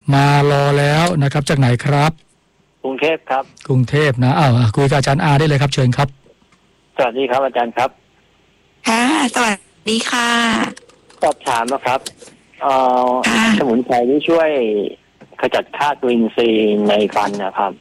มารอแล้วนะครับจากไหนครับกรุงเทพครับกรุงเทพนะคุยกับอาจารย์อาได้เลยครับเชิญครับสวัสดีครับอาจารย์ครับค่ะสวัสดีค่ะสอบถามนะครับสมุนไพรที่ช่วยขจัดคราบจุลินทรีย์ในฟันนะครับ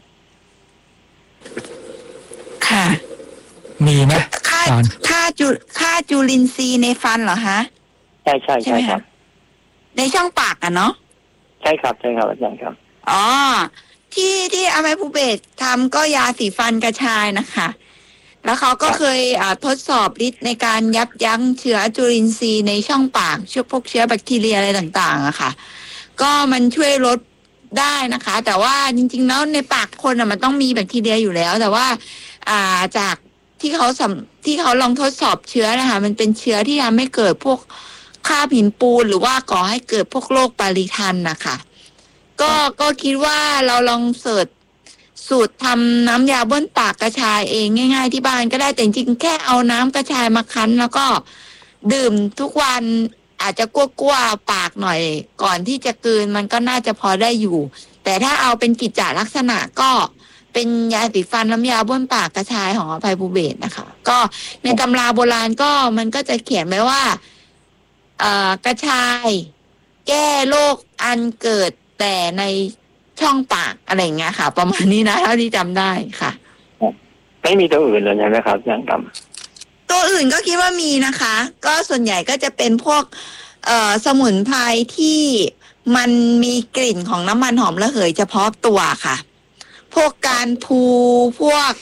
ค่ะมีไหมค่าจุลินทรีย์ในฟันเหรอคะใช่ครับในช่องปากอะเนาะใช่ครับอาจารย์ครับอ๋อที่อาภัยภูเบศรทำก็ยาสีฟันกระชายนะคะแล้วเขาก็เคยทดสอบฤทธิ์ในการยับยั้งเชื้อจุลินทรีย์ในช่องปากพวกเชื้อแบคทีเรียอะไรต่างๆอะค่ะก็มันช่วยลดได้นะคะแต่ว่าจริงๆแล้วในปากคนมันต้องมีแบคทีเรียอยู่แล้วแต่ว่าจากที่เขาลองทดสอบเชื้อนะคะมันเป็นเชื้อที่ทำให้เกิดพวกคราบหินปูนหรือว่าก่อให้เกิดพวกโรคปาริทันนะคะก็คิดว่าเราลองเสิร์ชสูตรทำน้ำยาบ้วนปากกระชายเองง่ายๆที่บ้านก็ได้แต่จริงๆแค่เอาน้ำกระชายมาคั้นแล้วก็ดื่มทุกวันอาจจะกั้วๆปากหน่อยก่อนที่จะกลืนมันก็น่าจะพอได้อยู่แต่ถ้าเอาเป็นกิจจลักษณะก็เป็นยาสีฟันน้ำยาบ้วนปากกระชายของอาภัยภูเบศรนะคะก็ในตำราโบราณก็มันก็จะเขียนไว้ว่ากระชายแก้โรคอันเกิดแต่ในช่องปากอะไรเงี้ยค่ะประมาณนี้นะเท่าที่จำได้ค่ะไม่มีตัวอื่นเลยใช่ไหมครับอาจารย์ครับตัวอื่นก็คิดว่ามีนะคะก็ส่วนใหญ่ก็จะเป็นพวกสมุนไพรที่มันมีกลิ่นของน้ำมันหอมระเหยเฉพาะตัวค่ะพวกการพูพวก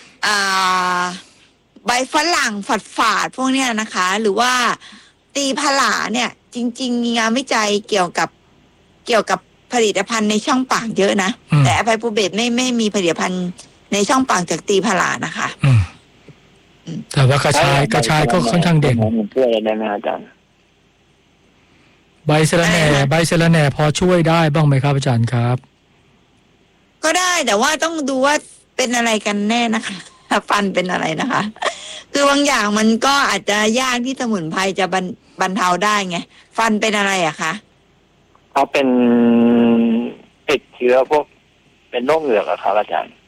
ใบฝรั่งฝาดพวกเนี้ยนะคะหรือว่าตีผลาเนี่ยจริงๆมีงานวิจัยเกี่ยวกับผลิตภัณฑ์ในช่องปากเยอะนะแต่อภัยภูเบศรไม่มีผลิตภัณฑ์ในช่องปากจากตีผลานะคะแต่ว่ากระชายก็ค่อนข้างเด่นช่วยได้ไหมอาจารย์ใบสะระแหน่พอช่วยได้บ้างไหมครับอาจารย์ครับก็ได้แต่ว่าต้องดูว่าเป็นอะไรกันแน่นะคะฟันเป็นอะไรนะคะคือบางอย่างมันก็อาจจะยากที่สมุนไพรจะบรรเทาได้ไงฟันเป็นอะไรอะคะเขาเป็นติดเชื้อพวกเป็นโรคเหงือกอะครับอาจารย์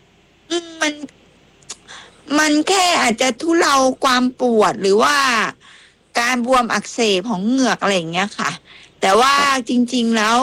มันแค่อาจจะทุเลาความปวดหรือว่าการบวมอักเสบของเหงือกอะไรอย่างเงี้ยค่ะแต่ว่าจริงๆแล้ว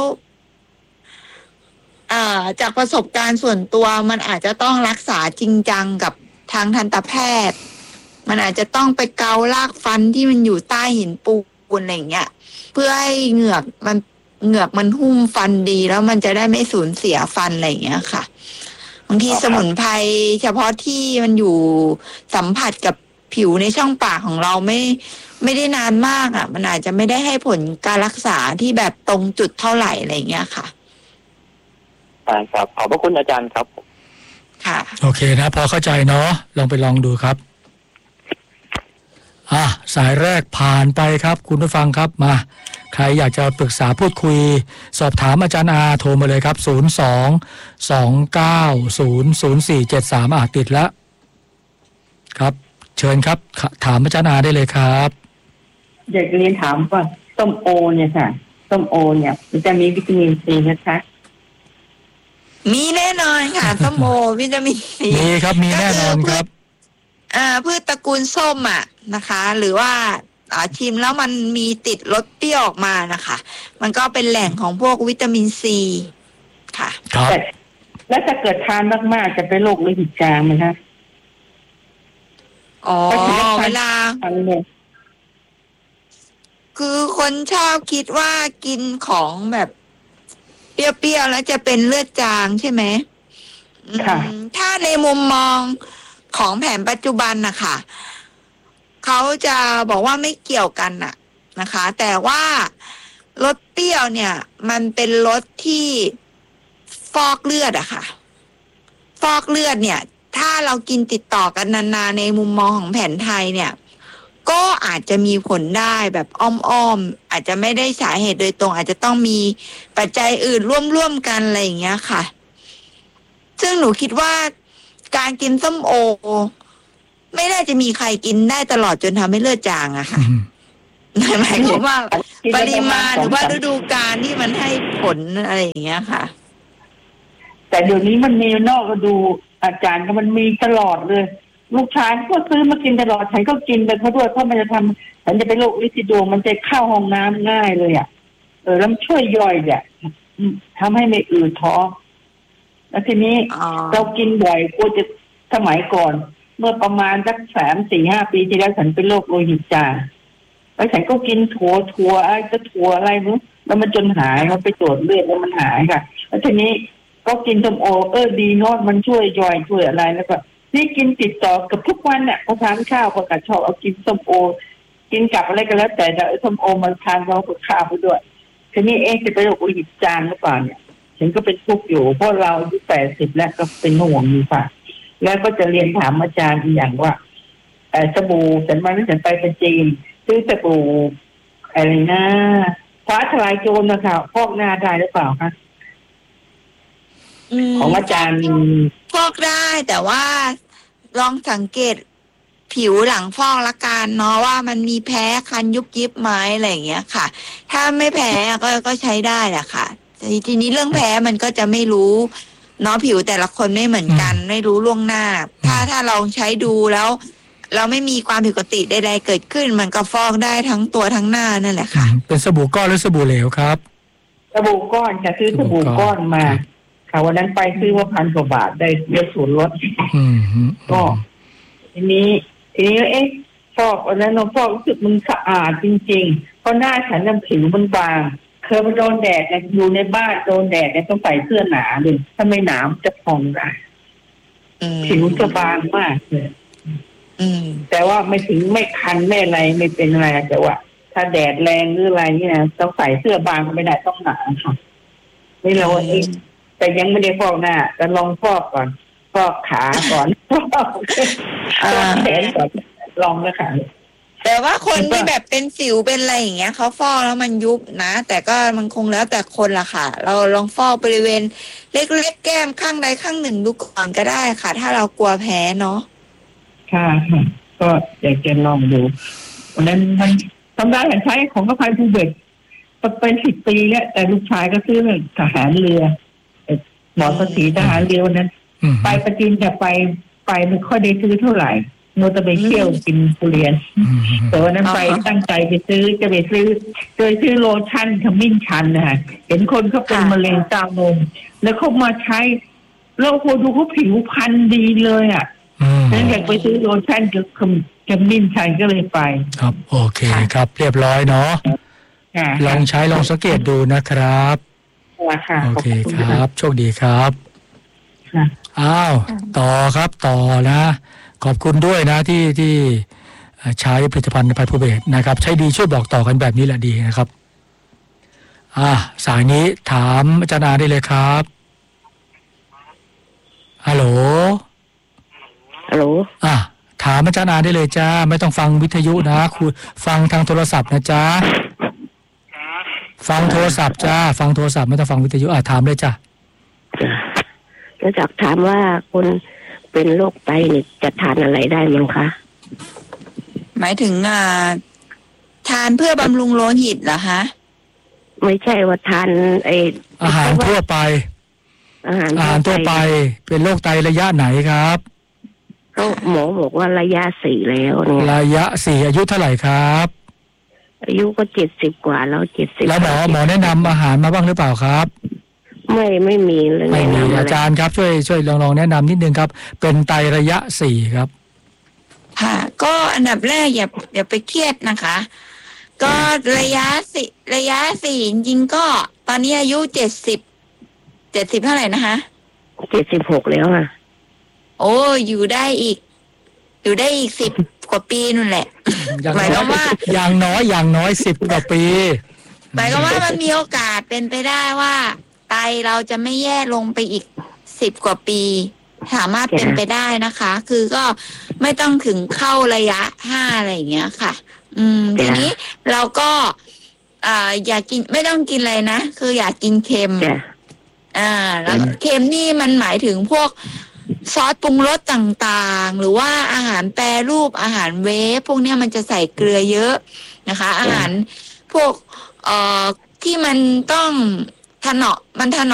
จากประสบการณ์ส่วนตัวมันอาจจะต้องรักษาจริงจังกับทางทันตแพทย์มันอาจจะต้องไปเการากฟันที่มันอยู่ใต้หินปูนอะไรอย่างเงี้ยเพื่อให้เหงือกมันหุ้มฟันดีแล้วมันจะได้ไม่สูญเสียฟันอะไรอย่างเงี้ยค่ะบางทีสมุนไพรเฉพาะที่มันอยู่สัมผัสกับผิวในช่องปากของเราไม่ได้นานมากมันอาจจะไม่ได้ให้ผลการรักษาที่แบบตรงจุดเท่าไหร่อะไรอย่างเงี้ยค่ะครับขอบพระคุณอาจารย์ครับค่ะโอเคนะพอเข้าใจเนาะลองดูครับสายแรกผ่านไปครับคุณผู้ฟังครับมาใครอยากจะปรึกษาพูดคุยสอบถามอาจารย์อาโทรมาเลยครับ02-290-0473ติดแล้วครับเชิญครับถามอาจารย์อาได้เลยครับอยากเรียนถามว่าส้มโอเนี่ยค่ะส้มโอเนี่ยมันจะมีวิตามินซีนะคะมีแน่นอนค่ะส้มโอวิตามินซีมีครับมีแน่นอนครับพืชตระกูลส้มนะคะหรือว่าชิมแล้วมันมีติดรสเปรี้ยวออกมานะคะมันก็เป็นแหล่งของพวกวิตามินซีค่ะครับแล้วถ้าเกิดทานมากๆจะเป็นโรคโลหิตจางไหมคะเวลาคือคนชอบคิดว่ากินของแบบเปรี้ยวๆแล้วจะเป็นเลือดจางใช่ไหมค่ะถ้าในมุมมองของแผนปัจจุบันนะคะเขาจะบอกว่าไม่เกี่ยวกันนะคะ แต่ว่ารสเปรี้ยวเนี่ยมันเป็นรสที่ฟอกเลือดค่ะฟอกเลือดเนี่ยถ้าเรากินติดต่อกันนานๆในมุมมองของแผนไทยเนี่ยก็อาจจะมีผลได้แบบอ้อมๆอาจจะไม่ได้สาเหตุโดยตรงอาจจะต้องมีปัจจัยอื่นร่วมกันอะไรอย่างเงี้ยค่ะซึ่งหนูคิดว่าการกินส้มโอไม่น่าจะมีใครกินได้ตลอดจนทำให้เลือดจางอะค่ะหมายความว่าปริมาณหรือว่าฤดูกาลที่มันให้ผลอะไรอย่างเงี้ยค่ะแต่เดี๋ยวนี้มันมีนอกฤดูอาจารย์ก็มันมีตลอดเลยลูกชายก็ซื้อมากินตลอดฉันก็กินไปเขาด้วยเพราะมันจะทำฉันจะเป็นโรคลิซิโดมันจะเข้าห้องน้ำง่ายเลยแล้วมันช่วยย่อยทำให้ไม่อืดท้องแล้วทีนี้เรากินบ่อยกูจะสมัยก่อนเมื่อประมาณสัก3-4-5 ปีที่แล้วฉันเป็นโรคโลหิตจางแล้วฉันก็กินถั่วอะไรนู้นแล้วมันจนหายมันไปตรวจเลือดแล้วมันหายค่ะแล้วทีนี้ก็กินส้มโอดีเนาะมันช่วยย่อยช่วยอะไรแล้วก็นี่กินติดต่อกับทุกวันเนี่ยพอทานข้าวพอกัดชอบเอากินส้มโอกินกับอะไรก็แล้วแต่ส้มโอมันทานเรากับข้าวไปด้วยทีนี้จะเป็นโรคโลหิตจางหรือเปล่าเนี่ยฉันก็เป็นทุกข์อยู่เพราะเราอายุ80แล้วก็เป็นห่วงอยู่ค่ะแล้วก็จะเรียนถามอาจารย์อีกอย่างว่าสบู่ฉันไปเป็นจีนซื้อสบู่อะไรนะฟ้าทลายโจรนะคะพอกหน้าได้หรือเปล่าคะของอาจารย์ฟอกได้แต่ว่าลองสังเกตผิวหลังฟอกละกันเนาะว่ามันมีแพ้คันยุบยิบไหมอะไรอย่างเงี้ยค่ะถ้าไม่แพ้ก็ใช้ได้แหละค่ะทีนี้เรื่องแพ้มันก็จะไม่รู้เนาะผิวแต่ละคนไม่เหมือนกันไม่รู้ล่วงหน้าถ้าลองใช้ดูแล้วเราไม่มีความผิดปกติใดๆเกิดขึ้นมันก็ฟอกได้ทั้งตัวทั้งหน้านั่นแหละค่ะเป็นสบู่ก้อนหรือสบู่เหลวครับสบู่ก้อนจะซื้อสบู่ก้อนมาค่ะวันนั้นไปซื้อว่า1,000 กว่าบาทได้เยอะส่วนลดก็ทีนี้ฟอกวันนั้นเราฟอกรู้สึกมันสะอาดจริงๆเพราะหน้าฉันน้ำผิวมันบางเคยมันโดนแดดอยู่ในบ้านโดนแดดต้องใส่เสื้อหนาเลยถ้าไม่หนาวจะพองได้ผิวจะบางมากเลยแต่ว่าไม่ถึงไม่คันไม่อะไรไม่เป็นอะไรแต่ว่าถ้าแดดแรงหรืออะไรนี่นะต้องใส่เสื้อบางก็ไม่ได้ต้องหนาค่ะนี่เราแต่ยังไม่ได้ฟอกหน้าจะลองฟอกก่อนฟอกขาก่อนฟอกแขนก่อนลองแล้วค่ะแต่ว่าคนที่แบบเป็นสิวเป็นอะไรอย่างเงี้ยเขาฟอกแล้วมันยุบนะแต่ก็มันคงแล้วแต่คนละค่ะเราลองฟอกบริเวณเล็กๆแก้มข้างใดข้างหนึ่งดูก่อนก็ได้ค่ะถ้าเรากลัวแพ้เนาะค่ะก็อยากจะลองดูวันนั้นมันทำได้เห็นใช้ของกระพายภูเบศเป็น10 ปีแล้วแต่ลูกชายก็ซื้อทหารเรือหมอภาษีทหารเรือวันนั้นไปประจินแต่ไปไม่ค่อยได้ซื้อเท่าไหร่โนตไปเที่ยวกินทุเรียนแต่วันนั้นไปตั้งใจจะไปซื้อโดยซื้อโลชั่นขมิ้นชันนะคะเห็นคนเขาเป็นมะเร็งเต้านมแล้วเขามาใช้แล้วโหดูเขาผิวพรรณดีเลยนั่นอยากไปซื้อโลชั่นกับขมิ้นชันก็เลยไปครับโอเคครับเรียบร้อยเนาะลองใช้ลองสังเกตดูนะครับโอเคครับโชคดีครับอ้าวต่อครับต่อนะขอบคุณด้วยนะที่ใช้ผลิตภัณฑ์ไพภูเบศนะครับใช้ดีช่วยบอกต่อกันแบบนี้แหละดีนะครับสายนี้ถามอาจารย์อาได้เลยครับฮัลโหลถามอาจารย์อาได้เลยจ้าไม่ต้องฟังวิทยุนะคุณฟังทางโทรศัพท์นะจ้าฟังโทรศัพท์จ้าฟังโทรศัพท์ไม่ต้องฟังวิทยุถามเลยจ้าก็อยากถามว่าคนเป็นโรคไตนี่จะทานอะไรได้มั้งคะหมายถึงทานเพื่อบำรุงโลหิตเหรอคะไม่ใช่ว่าทานอาหารทั่วไปอาหารทั่วไปเป็นโรคไตระยะไหนครับก็หมอบอกว่าระยะ4แล้วเนี่ยระยะ4อายุเท่าไหร่ครับอายุก็70 กว่าแล้ว70 แล้วหมอแนะนำอาหารมาบ้างหรือเปล่าครับไม่มีเลยไม่มีอาจารย์ครับช่วยลองแนะนำนิดนึงครับเป็นไตระยะ4ครับค่ะก็อันดับแรกอย่าไปเครียดนะคะก็ระยะ4จริงๆก็ตอนนี้อายุ70เท่าไหร่นะคะ 76แล้วโอ้อยู่ได้อีก10 กว่าปีนั่นแหละหมายความว่าอย่างน้อย10 กว่าปีหมายความว่ามันมีโอกาสเป็นไปได้ว่าไตเราจะไม่แย่ลงไปอีก10 กว่าปีสามารถเป็นไปได้นะคะคือก็ไม่ต้องถึงเข้าระยะ5อะไรอย่างเงี้ยค่ะทีนี้เราก็อย่ากินไม่ต้องกินอะไรนะคืออย่ากินเค็มแล้วเค็มนี่มันหมายถึงพวกซอสปรุงรสต่างๆหรือว่าอาหารแปรรูปอาหารเวฟพวกเนี้ยมันจะใส่เกลือเยอะนะคะ อาหารพวกที่มันต้องถนอม